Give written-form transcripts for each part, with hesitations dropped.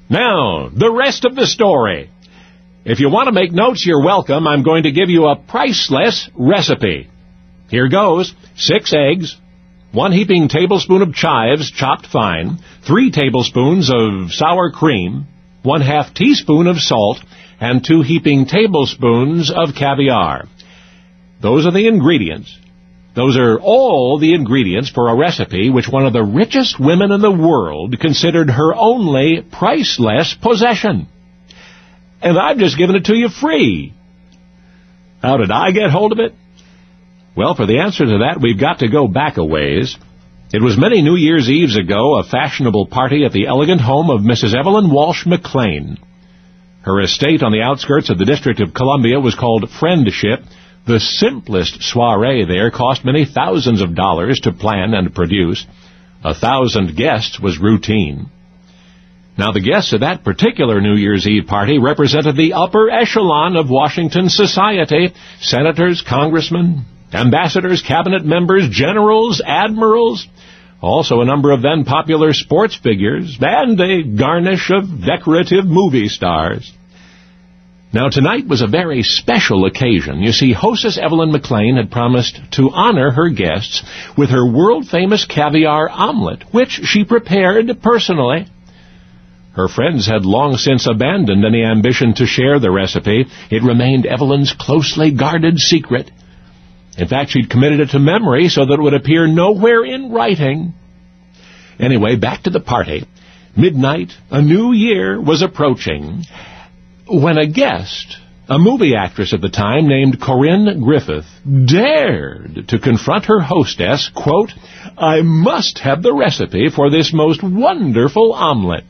Now, the rest of the story. If you want to make notes, you're welcome. I'm going to give you a priceless recipe. Here goes. 6 eggs, 1 heaping tablespoon of chives chopped fine, 3 tablespoons of sour cream, 1/2 teaspoon of salt, and 2 heaping tablespoons of caviar. Those are the ingredients. Those are all the ingredients for a recipe which one of the richest women in the world considered her only priceless possession. And I've just given it to you free. How did I get hold of it? Well, for the answer to that, we've got to go back a ways. It was many New Year's Eves ago, a fashionable party at the elegant home of Mrs. Evelyn Walsh McLean. Her estate on the outskirts of the District of Columbia was called Friendship. The simplest soiree there cost many thousands of dollars to plan and produce. 1,000 guests was routine. Now, the guests at that particular New Year's Eve party represented the upper echelon of Washington society: senators, congressmen, ambassadors, cabinet members, generals, admirals, also a number of then popular sports figures, and a garnish of decorative movie stars. Now, tonight was a very special occasion. You see, hostess Evelyn McLean had promised to honor her guests with her world-famous caviar omelet, which she prepared personally. Her friends had long since abandoned any ambition to share the recipe. It remained Evelyn's closely guarded secret. In fact, she'd committed it to memory so that it would appear nowhere in writing. Anyway, back to the party. Midnight, a new year was approaching, when a guest, a movie actress at the time named Corinne Griffith, dared to confront her hostess, quote, "I must have the recipe for this most wonderful omelet."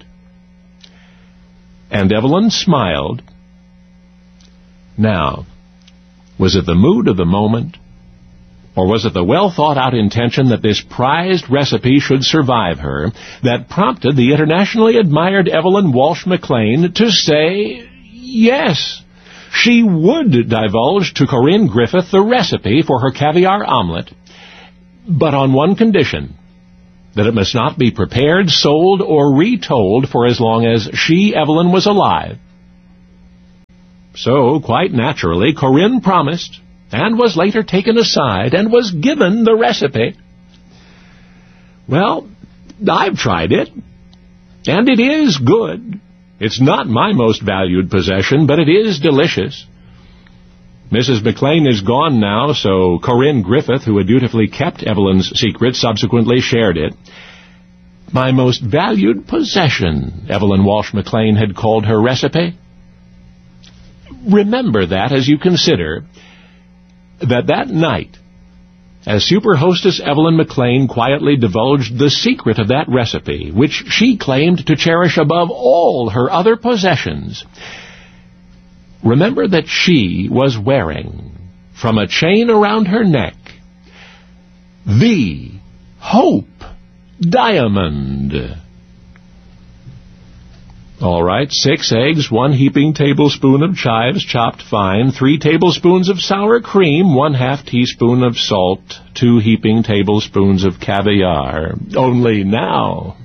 And Evelyn smiled. Now, was it the mood of the moment? Or was it the well-thought-out intention that this prized recipe should survive her that prompted the internationally admired Evelyn Walsh McLean to say yes? She would divulge to Corinne Griffith the recipe for her caviar omelet, but on one condition: that it must not be prepared, sold, or retold for as long as she, Evelyn, was alive. So, quite naturally, Corinne promised, and was later taken aside, and was given the recipe. Well, I've tried it, and it is good. It's not my most valued possession, but it is delicious. Mrs. McLean is gone now, so Corinne Griffith, who had dutifully kept Evelyn's secret, subsequently shared it. My most valued possession, Evelyn Walsh McLean had called her recipe. Remember that as you consider that night, as super hostess Evelyn McLean quietly divulged the secret of that recipe, which she claimed to cherish above all her other possessions, remember that she was wearing, from a chain around her neck, the Hope Diamond. All right, 6 eggs, 1 heaping tablespoon of chives chopped fine, 3 tablespoons of sour cream, 1/2 teaspoon of salt, 2 heaping tablespoons of caviar. Only now,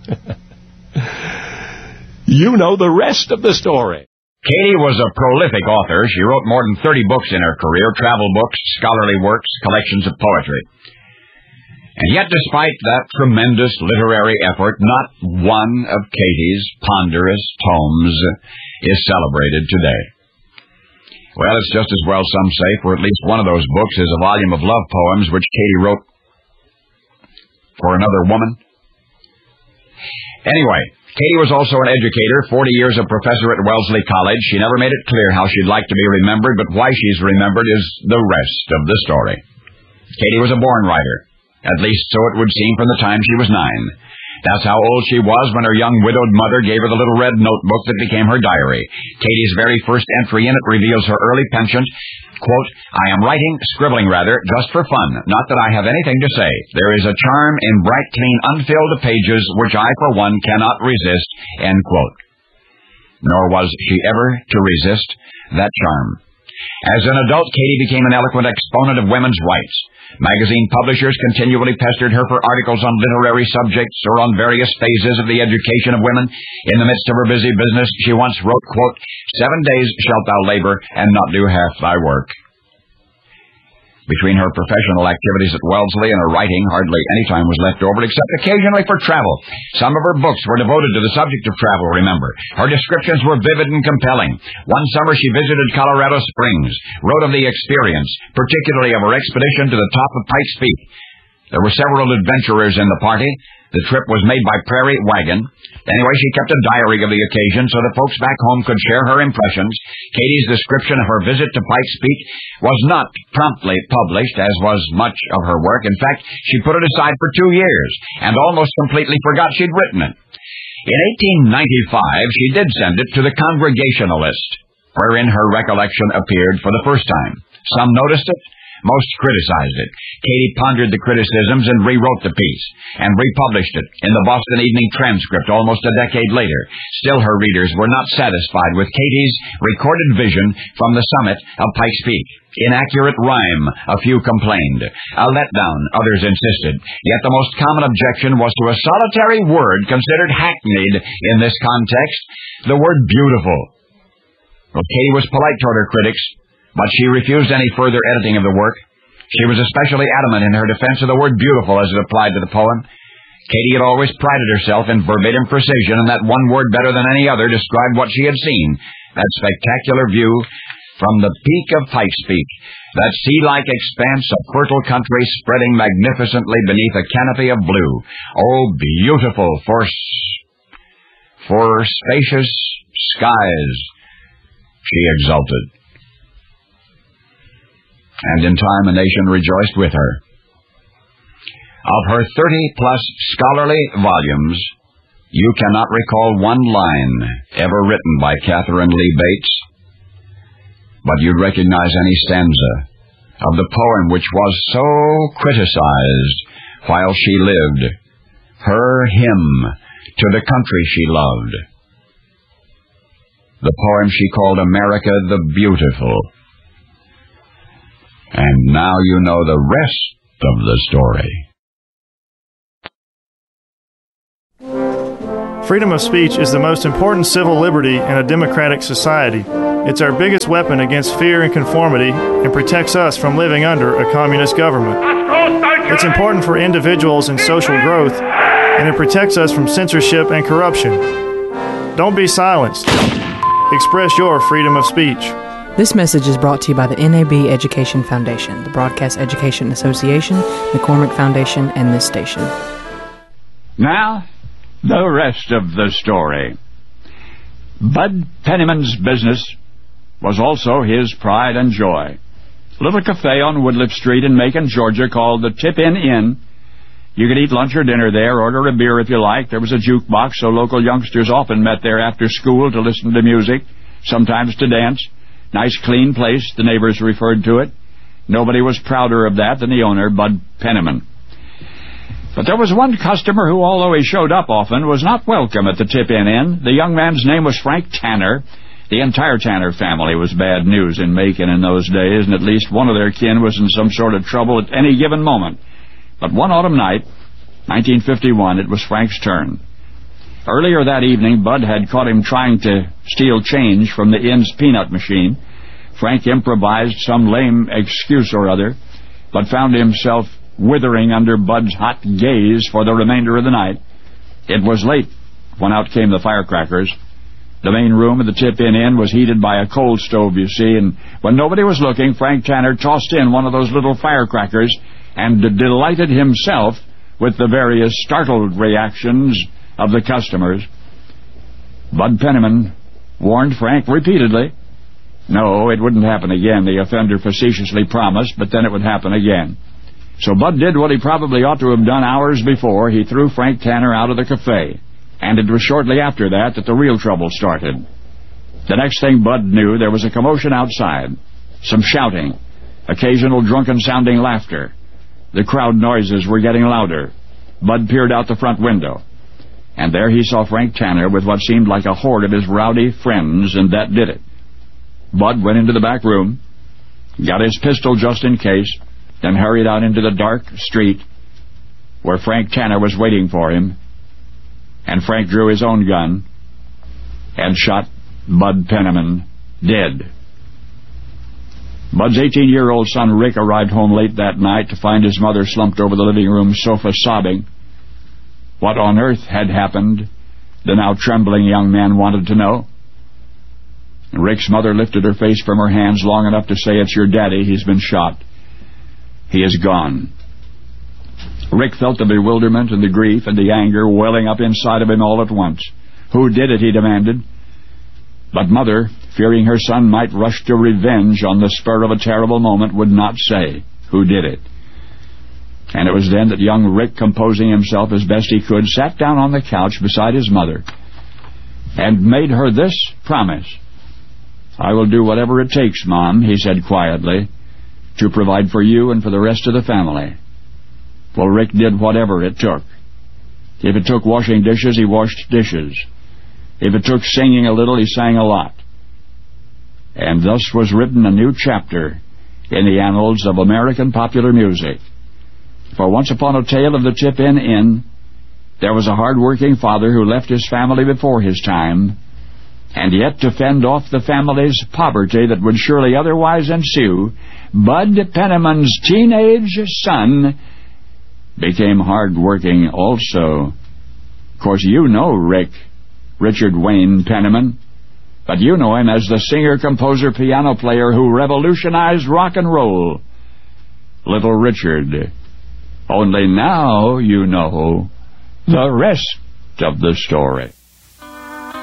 you know the rest of the story. Katie was a prolific author. She wrote more than 30 books in her career: travel books, scholarly works, collections of poetry. And yet, despite that tremendous literary effort, not one of Katie's ponderous tomes is celebrated today. Well, it's just as well, some say, for at least one of those books is a volume of love poems which Katie wrote for another woman. Anyway, Katie was also an educator, 40 years a professor at Wellesley College. She never made it clear how she'd like to be remembered, but why she's remembered is the rest of the story. Katie was a born writer. At least so it would seem from the time she was 9. That's how old she was when her young widowed mother gave her the little red notebook that became her diary. Katie's very first entry in it reveals her early penchant. Quote, "I am scribbling just for fun. Not that I have anything to say. There is a charm in bright, clean, unfilled pages which I, for one, cannot resist." End quote. Nor was she ever to resist that charm. As an adult, Katie became an eloquent exponent of women's rights. Magazine publishers continually pestered her for articles on literary subjects or on various phases of the education of women. In the midst of her busy business, she once wrote, quote, 7 days shalt thou labor and not do half thy work. Between her professional activities at Wellesley and her writing, hardly any time was left over except occasionally for travel. Some of her books were devoted to the subject of travel, remember. Her descriptions were vivid and compelling. One summer she visited Colorado Springs, wrote of the experience, particularly of her expedition to the top of Pikes Peak. There were several adventurers in the party. The trip was made by Prairie Wagon. Anyway, she kept a diary of the occasion so the folks back home could share her impressions. Katie's description of her visit to Pikes Peak was not promptly published, as was much of her work. In fact, she put it aside for 2 years and almost completely forgot she'd written it. In 1895, she did send it to the Congregationalist, wherein her recollection appeared for the first time. Some noticed it. Most criticized it. Katie pondered the criticisms and rewrote the piece, and republished it in the Boston Evening Transcript almost a decade later. Still, her readers were not satisfied with Katie's recorded vision from the summit of Pikes Peak. Inaccurate rhyme, a few complained. A letdown, others insisted. Yet the most common objection was to a solitary word considered hackneyed in this context, the word beautiful. Well, Katie was polite toward her critics, but she refused any further editing of the work. She was especially adamant in her defense of the word beautiful as it applied to the poem. Katie had always prided herself in verbatim precision, and that one word better than any other described what she had seen, that spectacular view from the peak of Pikes Peak, that sea-like expanse of fertile country spreading magnificently beneath a canopy of blue. Oh, beautiful for spacious skies, she exulted. And in time a nation rejoiced with her. Of her 30-plus scholarly volumes, you cannot recall one line ever written by Catherine Lee Bates, but you'd recognize any stanza of the poem which was so criticized while she lived, her hymn to the country she loved, the poem she called America the Beautiful. And now you know the rest of the story. Freedom of speech is the most important civil liberty in a democratic society. It's our biggest weapon against fear and conformity and protects us from living under a communist government. It's important for individuals and social growth, and it protects us from censorship and corruption. Don't be silenced. Express your freedom of speech. This message is brought to you by the NAB Education Foundation, the Broadcast Education Association, McCormick Foundation, and this station. Now, the rest of the story. Bud Penniman's business was also his pride and joy. A little cafe on Woodliff Street in Macon, Georgia, called the Tip-In Inn. You could eat lunch or dinner there, order a beer if you liked. There was a jukebox, so local youngsters often met there after school to listen to music, sometimes to dance. Nice, clean place, the neighbors referred to it. Nobody was prouder of that than the owner, Bud Penniman. But there was one customer who, although he showed up often, was not welcome at the Tip-In Inn. The young man's name was Frank Tanner. The entire Tanner family was bad news in Macon in those days, and at least one of their kin was in some sort of trouble at any given moment. But one autumn night, 1951, it was Frank's turn. Earlier that evening, Bud had caught him trying to steal change from the inn's peanut machine. Frank improvised some lame excuse or other, but found himself withering under Bud's hot gaze for the remainder of the night. It was late when out came the firecrackers. The main room of the Tip-In Inn was heated by a coal stove, you see, and when nobody was looking, Frank Tanner tossed in one of those little firecrackers and delighted himself with the various startled reactions of the customers. Bud Penniman warned Frank repeatedly. No, it wouldn't happen again, the offender facetiously promised, but then it would happen again. So Bud did what he probably ought to have done hours before. He threw Frank Tanner out of the cafe. And it was shortly after that the real trouble started. The next thing Bud knew, there was a commotion outside. Some shouting. Occasional drunken-sounding laughter. The crowd noises were getting louder. Bud peered out the front window. And there he saw Frank Tanner with what seemed like a horde of his rowdy friends, and that did it. Bud went into the back room, got his pistol just in case, then hurried out into the dark street where Frank Tanner was waiting for him, and Frank drew his own gun and shot Bud Penniman dead. Bud's 18-year-old son Rick arrived home late that night to find his mother slumped over the living room sofa sobbing. What on earth had happened, the now trembling young man wanted to know. Rick's mother lifted her face from her hands long enough to say, "It's your daddy. He's been shot. He is gone." Rick felt the bewilderment and the grief and the anger welling up inside of him all at once. Who did it, he demanded. But Mother, fearing her son might rush to revenge on the spur of a terrible moment, would not say who did it. And it was then that young Rick, composing himself as best he could, sat down on the couch beside his mother and made her this promise. "I will do whatever it takes, Mom," he said quietly, "to provide for you and for the rest of the family." Well, Rick did whatever it took. If it took washing dishes, he washed dishes. If it took singing a little, he sang a lot. And thus was written a new chapter in the annals of American popular music. For once upon a tale of the Tip-In Inn, there was a hard-working father who left his family before his time, and yet to fend off the family's poverty that would surely otherwise ensue, Bud Penniman's teenage son became hard-working also. Of course, you know Richard Wayne Penniman, but you know him as the singer, composer, piano player who revolutionized rock and roll. Little Richard. Only now you know the rest of the story.